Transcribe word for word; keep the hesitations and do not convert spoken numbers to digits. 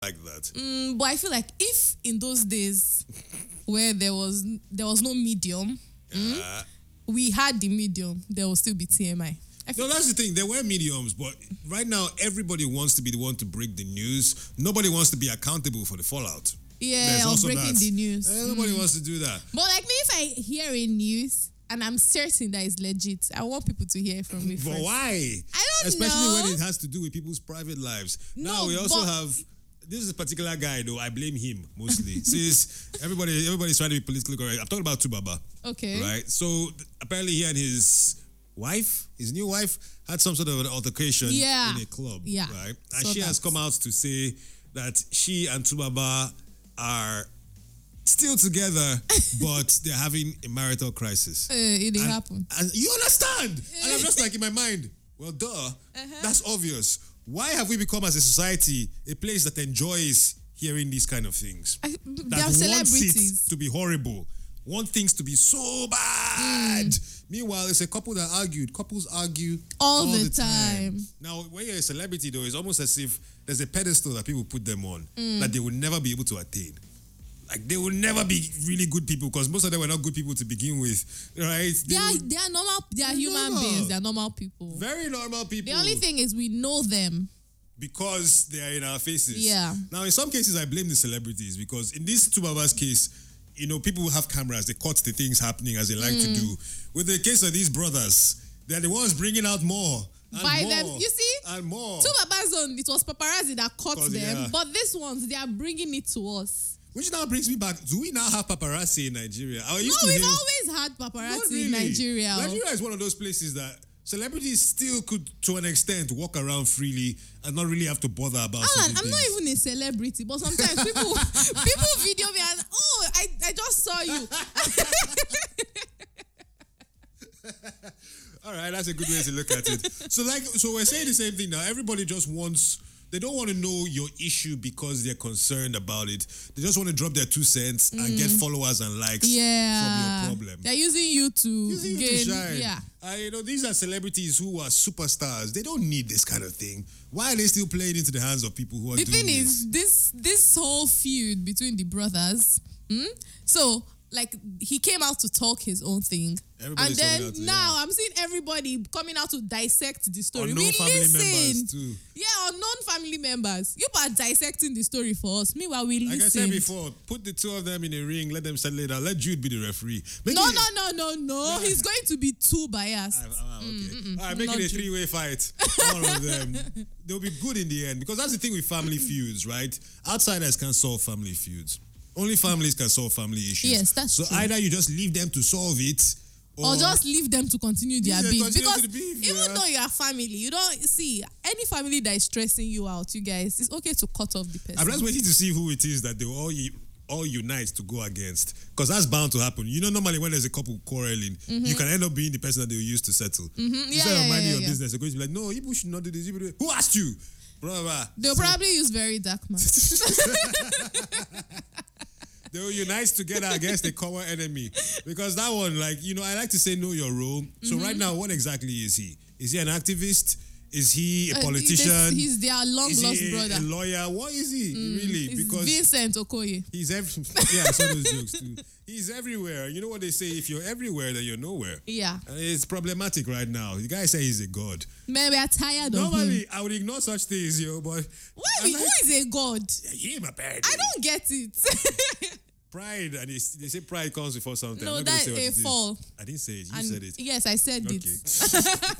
like that. Mm, but I feel like if in those days where there was there was no medium, Uh, mm, we had the medium, there will still be T M I. I No, that's the thing. There were mediums, but right now everybody wants to be the one to break the news. Nobody wants to be accountable for the fallout. yeah, There's or also breaking that. the news. Eh, Nobody wants to do that. But like me, if I hear a news and I'm certain that it's legit, I want people to hear from me But first. why? I don't Especially know. when it has to do with people's private lives. now No, we also but- have this is a particular guy though. I blame him mostly. Since everybody everybody's trying to be politically correct. I'm talking about Tubaba. Okay. Right? So th- apparently he and his wife, his new wife, had some sort of an altercation Yeah. in a club. Yeah. Right? And So she has that's- come out to say that she and Tubaba are still together, but they're having a marital crisis. Uh, it didn't And- happen. And you understand? And I'm just like in my mind, well, duh, Uh-huh. that's obvious. Why have we become as a society a place that enjoys hearing these kind of things? I, they That are wants celebrities. it to be horrible, want things to be so bad. Mm. Meanwhile, it's a couple that argued. Couples argue All the time. Now, when you're a celebrity, though, it's almost as if there's a pedestal that people put them on Mm. that they will never be able to attain. Like they will never be really good people because most of them were not good people to begin with, right? They are, would- they are normal. They are They're human normal. beings. They are normal people. very normal people. The only thing is we know them. because they are in our faces. Yeah. Now, in some cases, I blame the celebrities because in this Tubaba's case, you know, people have cameras. They caught the things happening as they like to do. With the case of these brothers, they're the ones bringing out more and By more them, you see, and more. Two Baba's on, it was paparazzi that caught Cause, them, yeah. but these ones, they are bringing it to us. Which now brings me back. Do we now have paparazzi in Nigeria? I No, used to we've hear- always had Not paparazzi really. in Nigeria. Nigeria is one of those places that celebrities still could, to an extent, walk around freely and not really have to bother about Alan, certain I'm not things. even a celebrity, but sometimes people people video me and oh, I, I just saw you. All right, that's a good way to look at it. So, like, so we're saying the same thing now. Everybody just wants. They don't want to know your issue because they're concerned about it. They just want to drop their two cents and get followers and likes Yeah, from your problem. they're using you to Using you to gain. shine. Yeah, Uh, you know, these are celebrities who are superstars. They don't need this kind of thing. Why are they still playing into the hands of people who are the doing thing this? is, this this whole feud between the brothers. Hmm? So, like, he came out to talk his own thing, Everybody's and then coming out to- now yeah. I'm seeing everybody coming out to dissect the story. Unknown we family listen. members too. Yeah, unknown family members. You are dissecting the story for us. Meanwhile, we Like listen. I said before, put the two of them in a ring, let them settle it out. Let Jude be the referee. Make No, it- no, no, no, no. He's going to be too biased. Ah, ah, okay. Mm, All right, make Not it a Jude. three-way fight. All of them. They'll be good in the end because that's the thing with family feuds, right? Outsiders can't solve family feuds. Only families can solve family issues. Yes, that's so true. either you just leave them to solve it, or, Or just leave them to continue their Yeah, beef. continue Because to the beef, even yeah. though you are family, you don't see any family that is stressing you out, you guys, it's okay to cut off the person. I'm just waiting to see who it is that they will all u- all unite to go against, because that's bound to happen. You know, normally when there's a couple quarreling, you can end up being the person that they will use to settle. Mm-hmm. Yeah, Instead yeah, of minding yeah, your yeah. business, they're going to be like, "No, you should not do this. You should do it." Who asked you, blah, blah, blah. They'll So- probably use very dark man. They will unite together against a common enemy. Because that one, like, you know, I like to say know your role. So Mm-hmm. right now, what exactly is he? Is he an activist? Is he a Uh, politician? this- He's their long is lost he a, brother. a lawyer? What is he really? It's Because Vincent Okoye. he's every yeah, I saw those jokes too. He's everywhere. You know what they say? If you're everywhere, then you're nowhere. Yeah. And it's problematic right now. The guy say he's a god. Man, we are tired of him. Normally, I would ignore such things, yo, but Why? I'm Who like, is a god? him apparently. I don't get it. Pride, and they, they say pride comes before something. No, I'm not gonna that's say what a it is. fall. I didn't say it. You And said it. yes, I said Okay. it.